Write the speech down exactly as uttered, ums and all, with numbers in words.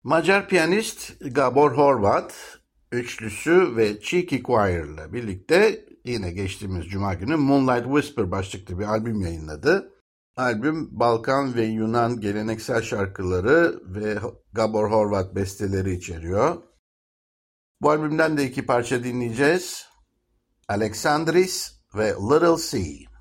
Macar piyanist Gabor Horvat üçlüsü ve Cheeky Choir ile birlikte yine geçtiğimiz Cuma günü Moonlight Whisper başlıklı bir albüm yayınladı. Albüm Balkan ve Yunan geleneksel şarkıları ve Gabor Horvat besteleri içeriyor. Bu albümden de iki parça dinleyeceğiz. Alexandris ve Little Sea.